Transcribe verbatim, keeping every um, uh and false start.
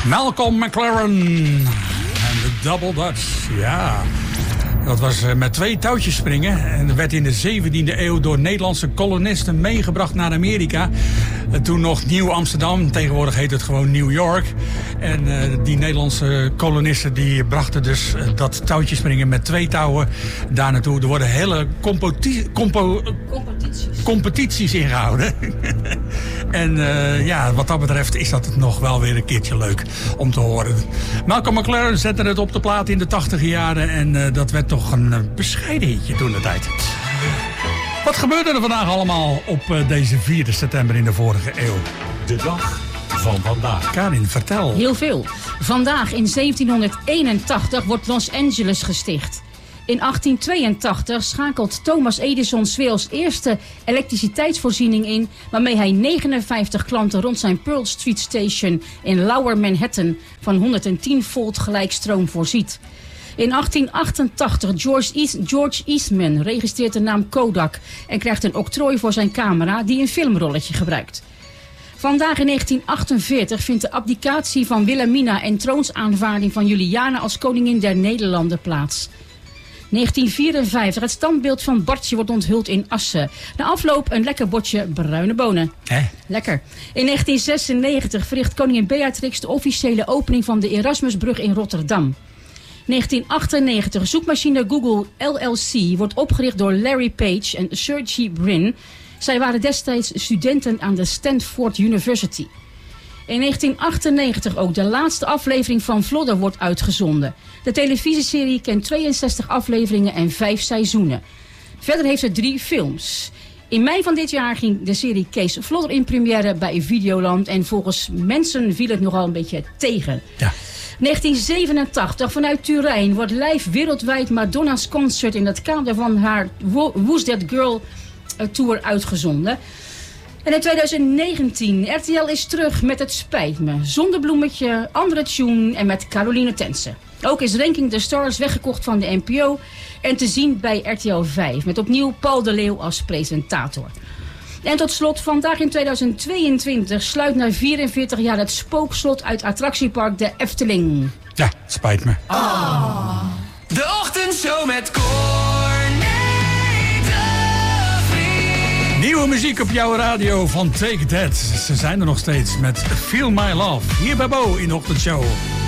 Malcolm McLaren en de Double Dutch, ja. Dat was met twee touwtjes springen en werd in de zeventiende eeuw door Nederlandse kolonisten meegebracht naar Amerika. Toen nog Nieuw Amsterdam, tegenwoordig heet het gewoon New York. En uh, die Nederlandse kolonisten die brachten dus uh, dat touwtje springen met twee touwen daar naartoe. Er worden hele compoti- compo- competities. competities ingehouden. En uh, ja, wat dat betreft is dat nog wel weer een keertje leuk om te horen. Malcolm McLaren zette het op de plaat in de tachtige jaren en uh, dat werd toch een uh, bescheiden hitje toen de tijd. Wat gebeurde er vandaag allemaal op uh, deze vierde september in de vorige eeuw? De dag van vandaag. Karin, vertel. Heel veel. Vandaag in zeventienhonderdeenentachtig wordt Los Angeles gesticht. In achttien tweeëntachtig schakelt Thomas Edison 's werelds eerste elektriciteitsvoorziening in, waarmee hij negenenvijftig klanten rond zijn Pearl Street Station in Lower Manhattan van honderdtien volt gelijkstroom voorziet. In achttien achtentachtig George, East, George Eastman registreert de naam Kodak en krijgt een octrooi voor zijn camera die een filmrolletje gebruikt. Vandaag in negentien achtenveertig vindt de abdicatie van Wilhelmina en troonsaanvaarding van Juliana als koningin der Nederlanden plaats. negentien vierenvijftig, het standbeeld van Bartje wordt onthuld in Assen. Na afloop een lekker bordje bruine bonen. Hè? Lekker. In negentien zesennegentig verricht koningin Beatrix de officiële opening van de Erasmusbrug in Rotterdam. negentien achtennegentig, zoekmachine Google L L C wordt opgericht door Larry Page en Sergey Brin. Zij waren destijds studenten aan de Stanford University. In negentien achtennegentig ook de laatste aflevering van Vlodder wordt uitgezonden. De televisieserie kent tweeënzestig afleveringen en vijf seizoenen. Verder heeft het drie films. In mei van dit jaar ging de serie Kees Vlodder in première bij Videoland. En volgens mensen viel het nogal een beetje tegen. Ja. negentien zevenentachtig, vanuit Turijn wordt live wereldwijd Madonna's concert in het kader van haar Who's That Girl tour uitgezonden. En in tweeduizend negentien, R T L is terug met Het Spijt Me, Zonnebloemetje, andere tune en met Caroline Tense. Ook is Ranking the Stars weggekocht van de N P O en te zien bij R T L vijf met opnieuw Paul de Leeuw als presentator. En tot slot, vandaag in tweeduizend tweeëntwintig sluit na vierenveertig jaar het spookslot uit attractiepark de Efteling. Ja, het spijt me. Oh. De ochtendshow met Corné de Vries. Nieuwe muziek op jouw radio van Take That. Ze zijn er nog steeds met Feel My Love. Hier bij Bo in de ochtendshow.